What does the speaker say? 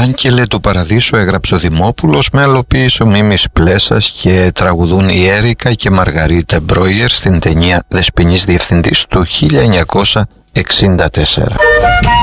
Άγγελε του Παραδείσου έγραψε ο Δημόπουλος, με αλλοποίηση ο Μίμης Πλέσας και τραγουδούν η Έρικα και Μαργαρίτα Μπρόγερ στην ταινία Δεσποινής Διευθυντής του 1964.